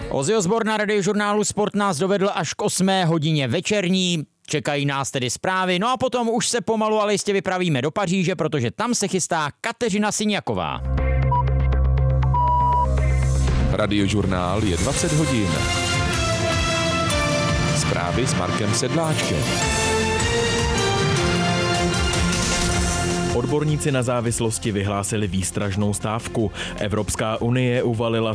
Ozzy Osbourne na Radiožurnálu Sport nás dovedl až k 8 hodině večerní. Čekají nás tedy zprávy, no a potom už se pomalu ale jistě vypravíme do Paříže, protože tam se chystá Kateřina Syňaková. Radiožurnál je 20 hodin. Zprávy s Markem Sedláčkem. Odborníci na závislosti vyhlásili výstražnou stávku. Evropská unie uvalila